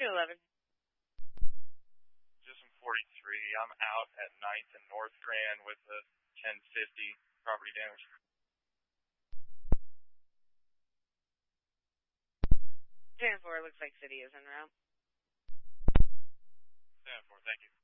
211. System 43, I'm out at 9th and North Grand with a 1050 property damage. 10-4, looks like city is en route. 10-4, thank you.